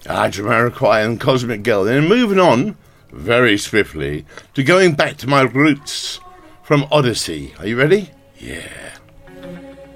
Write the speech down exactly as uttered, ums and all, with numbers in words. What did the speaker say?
Ah, Jamiroquai and Cosmic Girl. Then moving on, very swiftly, to going back to my roots from Odyssey. Are you ready? Yeah.